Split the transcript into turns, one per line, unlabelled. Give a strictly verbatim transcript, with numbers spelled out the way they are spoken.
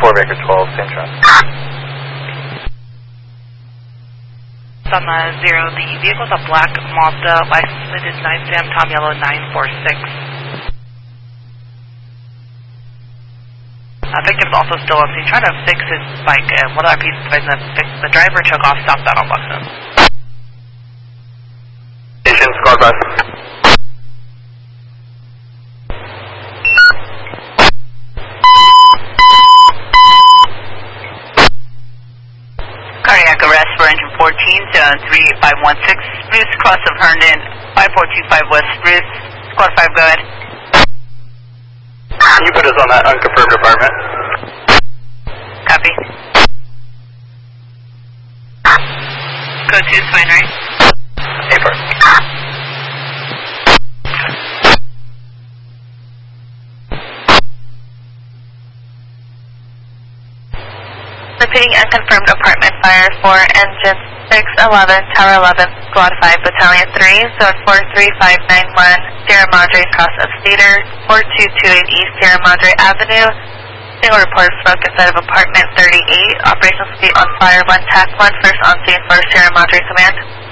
four Baker twelve, same trend.
On the zero, the vehicle's a black Mazda, license plate is nine Sam Tom Yellow nine four six. Uh, victim's also still on scene, trying to fix his bike, and one other piece of the, the driver took off southbound on Buxton.
Station, squad bus.
Cardiac arrest for engine fourteen, uh, three eight five one six, Spruce, cross of Herndon, five four two five West Spruce, squad five, go ahead.
Can you put us on that unconfirmed apartment?
Copy. Go to is fine, right?
Paper.
Repeating unconfirmed apartment fire for engine six eleven, Tower eleven, Squad five, Battalion three, Zone four three five nine one, Sierra Madre across Upstater, four two two eight East Sierra Madre Avenue. Single report of smoke inside of apartment thirty-eight. Operations will be on fire one, tac one, first on scene for Sierra Madre Command.